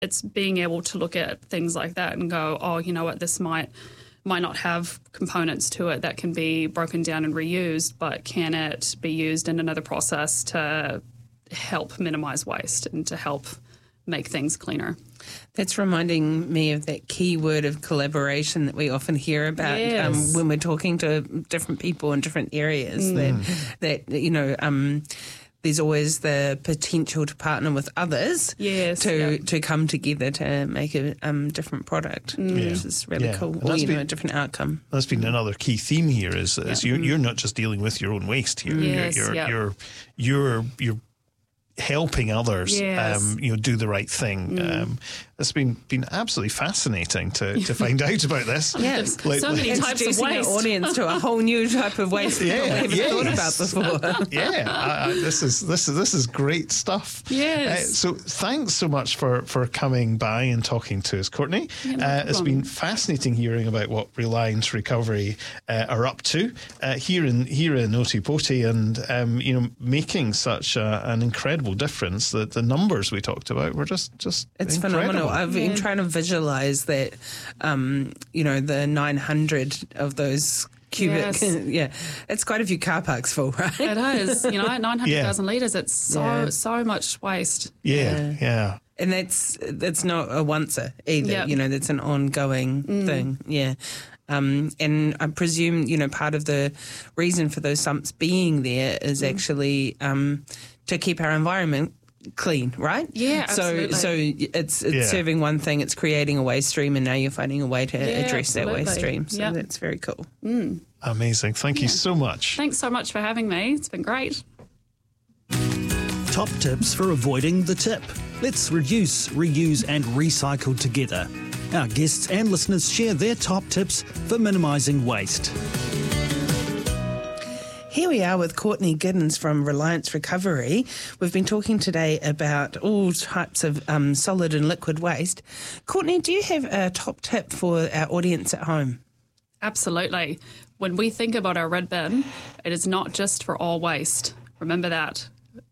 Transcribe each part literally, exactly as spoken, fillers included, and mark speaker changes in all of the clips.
Speaker 1: it's being able to look at things like that and go, oh, you know what, this might might not have components to it that can be broken down and reused, but can it be used in another process to help minimize waste and to help make things cleaner?
Speaker 2: That's reminding me of that key word of collaboration that we often hear about
Speaker 1: Yes.
Speaker 2: um, when we're talking to different people in different areas.
Speaker 1: Mm.
Speaker 2: That, that you know, um, there's always the potential to partner with others
Speaker 1: Yes,
Speaker 2: to
Speaker 1: yeah.
Speaker 2: to come together to make a um, different product,
Speaker 1: Mm.
Speaker 3: Yeah.
Speaker 2: which is really
Speaker 3: Yeah.
Speaker 2: cool.
Speaker 3: And
Speaker 2: Or,
Speaker 3: that's
Speaker 2: you know,
Speaker 3: been-
Speaker 2: a different outcome.
Speaker 3: That's been another key theme here. Is, is
Speaker 1: Yeah.
Speaker 3: you're, you're not just dealing with your own waste here.
Speaker 1: Yes,
Speaker 3: you're, you're,
Speaker 1: yeah.
Speaker 3: you're you're you're helping others,
Speaker 1: Yes.
Speaker 3: um, you know, do the right thing.
Speaker 1: Mm.
Speaker 3: Um, it's been been absolutely fascinating to, to find out about this.
Speaker 2: Yeah.
Speaker 1: There's
Speaker 3: Like-
Speaker 1: so many
Speaker 3: like-
Speaker 1: types of
Speaker 2: Introducing our
Speaker 1: waste.
Speaker 2: audience to a whole new type of waste that
Speaker 3: Yeah,
Speaker 2: we haven't
Speaker 3: yes.
Speaker 2: thought about before.
Speaker 3: yeah, I, I, this is this is this is great stuff.
Speaker 1: Yes.
Speaker 3: Uh, so thanks so much for, for coming by and talking to us, Courtney.
Speaker 1: Yeah, no
Speaker 3: uh, it's
Speaker 1: problem.
Speaker 3: been fascinating hearing about what Reliance Recovery uh, are up to uh, here in here in Ōtepoti, and um, you know, making such a, an incredible difference. That the numbers we talked about were just just
Speaker 2: It's
Speaker 3: incredible.
Speaker 2: phenomenal. I've been
Speaker 1: Yeah.
Speaker 2: trying to visualize that, um, you know, the nine hundred of those cubic.
Speaker 1: Yes.
Speaker 2: Yeah, it's quite a few car parks full, right?
Speaker 1: It is, you know, at nine hundred thousand
Speaker 3: Yeah.
Speaker 1: litres, it's so,
Speaker 2: Yeah.
Speaker 1: so much waste.
Speaker 3: Yeah,
Speaker 2: Yeah.
Speaker 3: yeah.
Speaker 2: And that's that's not a once-er either.
Speaker 1: Yep.
Speaker 2: You know, that's an ongoing thing. Yeah. Um, and I presume, you know, part of the reason for those sumps being there is actually um, to keep our environment clean, right?
Speaker 1: Yeah, absolutely.
Speaker 2: So, so it's it's
Speaker 3: Yeah.
Speaker 2: serving one thing, it's creating a waste stream, and now you're finding a way to
Speaker 1: Yeah,
Speaker 2: address that waste
Speaker 1: absolutely.
Speaker 2: stream. So
Speaker 1: Yep.
Speaker 2: that's very cool.
Speaker 3: Amazing. Thank you so much.
Speaker 1: Thanks so much for having me. It's been great.
Speaker 4: Top tips for avoiding the tip. Let's reduce, reuse and recycle together. Our guests and listeners share their top tips for minimising waste.
Speaker 2: Here we are with Courtney Giddens from Reliance Recovery. We've been talking today about all types of um, solid and liquid waste. Courtney, do you have a top tip for our audience at home?
Speaker 1: Absolutely. When we think about our red bin, it is not just for all waste. Remember that.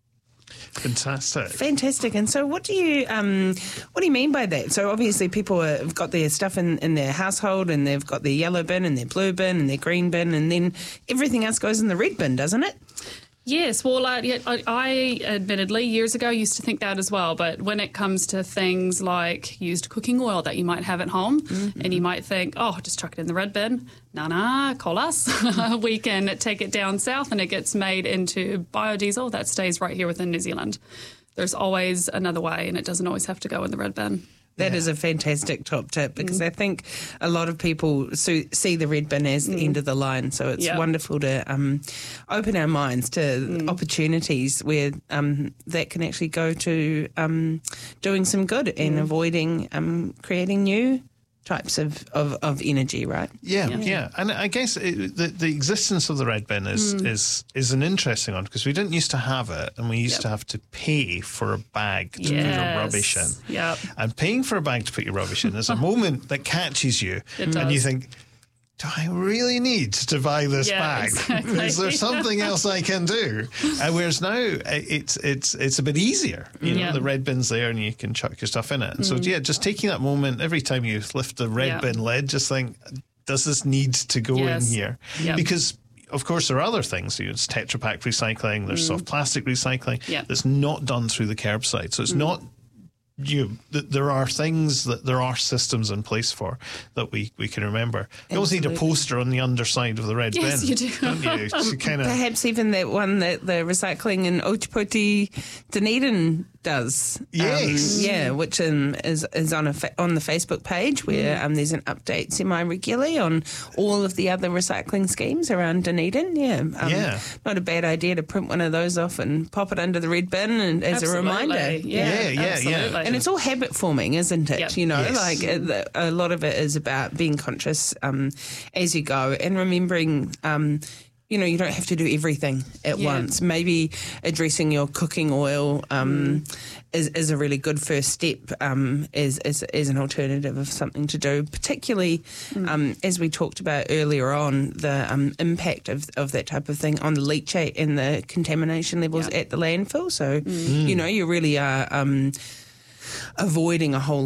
Speaker 3: Fantastic.
Speaker 2: Fantastic. And so what do you um, what do you mean by that? So obviously people have got their stuff in, in their household, and they've got their yellow bin and their blue bin and their green bin, and then everything else goes in the red bin, doesn't it?
Speaker 1: Yes, well, I, yeah, I, I admittedly years ago used to think that as well. But when it comes to things like used cooking oil that you might have at home,
Speaker 2: Mm-hmm.
Speaker 1: and you might think, oh, just chuck it in the red bin. Nah, nah, call us. We can take it down south and it gets made into biodiesel that stays right here within New Zealand. There's always another way, and it doesn't always have to go in the red bin.
Speaker 2: That is a fantastic top tip, because I think a lot of people so, see the red bin as the end of the line. So it's
Speaker 1: Yeah.
Speaker 2: wonderful to um, open our minds to opportunities where um, that can actually go to um, doing some good and avoiding um, creating new types of, of, of energy, right?
Speaker 3: Yeah, yeah, and I guess it, the the existence of the red bin is is is an interesting one, because we didn't used to have it, and we used
Speaker 1: Yep.
Speaker 3: to have to pay for a bag to put your
Speaker 1: Yes.
Speaker 3: rubbish in.
Speaker 1: Yep.
Speaker 3: And paying for a bag to put your rubbish in is a moment that catches you,
Speaker 1: It
Speaker 3: and you
Speaker 1: does.
Speaker 3: think, do I really need to buy this
Speaker 1: Yeah,
Speaker 3: bag?
Speaker 1: exactly.
Speaker 3: Is there something else I can do? And whereas now uh, it's it's it's a bit easier. You know,
Speaker 1: Yeah.
Speaker 3: the red bin's there, and you can chuck your stuff in it. And so yeah, just taking that moment every time you lift the red
Speaker 1: Yeah.
Speaker 3: bin lid, just think, does this need to go
Speaker 1: Yes.
Speaker 3: in here?
Speaker 1: Yeah.
Speaker 3: Because of course, there are other things. You know, it's Tetra Pak recycling. There's soft plastic recycling.
Speaker 1: Yeah.
Speaker 3: That's not done through the curbside. So it's not. You th- there are things that there are systems in place for that we, we can remember. You always need a
Speaker 2: Absolutely.
Speaker 3: poster on the underside of the red
Speaker 1: Yes,
Speaker 3: bin.
Speaker 1: you do.
Speaker 3: Don't you? To kind of
Speaker 2: Perhaps even that one that the recycling in Ōtepoti, Dunedin does.
Speaker 3: Yes.
Speaker 2: Um, yeah, which um, is is on a fa- on the Facebook page where um, there's an update semi-regularly on all of the other recycling schemes around Dunedin. Yeah. Um,
Speaker 3: Yeah.
Speaker 2: Not a bad idea to print one of those off and pop it under the red bin and as
Speaker 1: Absolutely.
Speaker 2: a reminder.
Speaker 1: Yeah,
Speaker 3: Yeah, yeah, yeah.
Speaker 1: absolutely.
Speaker 2: And it's all habit forming, isn't it?
Speaker 1: Yep.
Speaker 2: You know,
Speaker 3: Yes.
Speaker 2: like uh, the- a lot of it is about being conscious um, as you go and remembering. Um, you know, you don't have to do everything at
Speaker 1: Yeah.
Speaker 2: once. Maybe addressing your cooking oil um,
Speaker 1: Mm.
Speaker 2: is, is a really good first step um, as, as, as an alternative of something to do, particularly
Speaker 1: Mm.
Speaker 2: um, as we talked about earlier on, the um, impact of, of that type of thing on the leachate and the contamination levels
Speaker 1: Yeah.
Speaker 2: at the landfill. So, you know, you really are um, avoiding a whole